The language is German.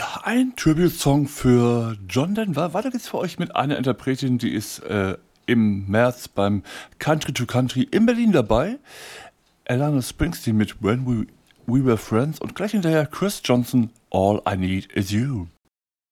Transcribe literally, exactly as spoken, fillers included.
Ein Tribute-Song für John Denver. Weiter geht's für euch mit einer Interpretin, die ist äh, im März beim Country to Country in Berlin dabei. Alana Springsteen mit When We, We Were Friends und gleich hinterher Chris Johnson, All I Need Is You.